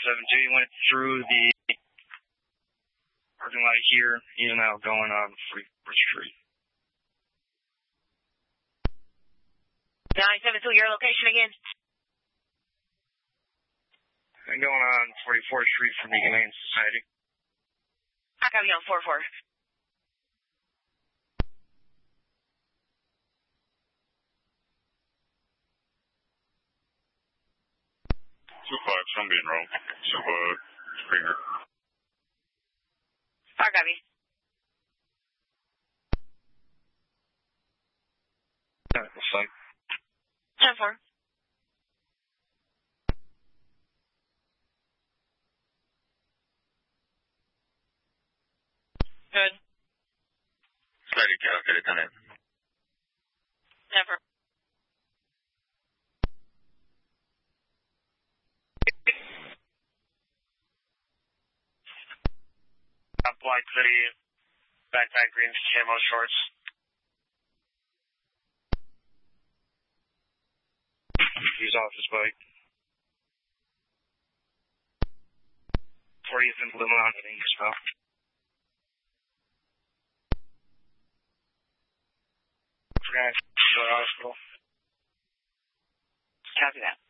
172. He went through the parking lot here, in and out, going on Freeport Street. 972, your location again? I'm going on 44th Street from the Humane Society. I got you on 44. 25, I'm being wrong. So, Springer. I got you. Looks like. 10-4. Good. Slightly calculated on it. 10-4. Black hoodie, backpack, green camo shorts. He's off his bike. 40th and Lemon on Ingersoll. Forgot to go to hospital. Copy that.